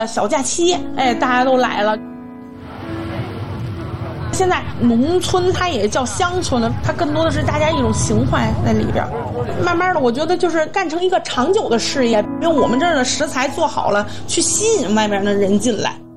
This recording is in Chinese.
小假期，大家都来了。现在农村它也叫乡村了，它更多的是大家一种情怀在里边。慢慢的，我觉得就是干成一个长久的事业，因为我们这儿的食材做好了，去吸引外面的人进来。